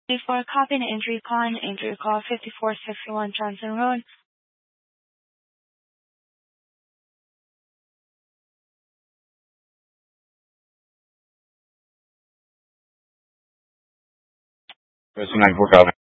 Before copy and entry call 5461 Johnson Road. Person 94 Calvin.